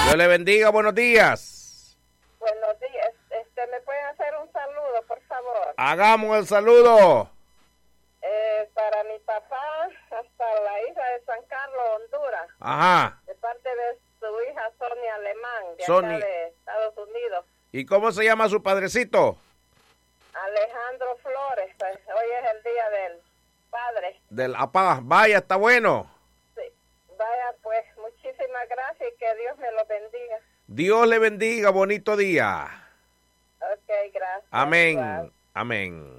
Dios le bendiga, buenos días. Buenos días. ¿Me pueden hacer un saludo, por favor? Hagamos el saludo. Para mi papá, hasta la isla de San Carlos, Honduras. Ajá. De parte de su hija Sonia Alemán, de Sonia. acá de Estados Unidos. ¿Y cómo se llama su padrecito? Alejandro Flores. Hoy es el día del padre. Del apá. Vaya, está bueno. Sí. Vaya, pues, muchísimas gracias y que Dios me lo bendiga. Dios le bendiga, bonito día. Ok, gracias. Amén. Igual. Amén.